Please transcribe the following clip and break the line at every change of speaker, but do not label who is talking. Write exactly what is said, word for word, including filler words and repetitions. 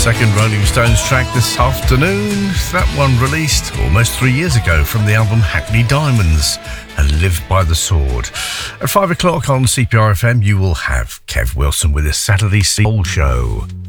Second Rolling Stones track this afternoon. That one released almost three years ago from the album Hackney Diamonds and Live by the Sword. At five o'clock on C P R F M, you will have Kev Wilson with his Saturday Soul Show.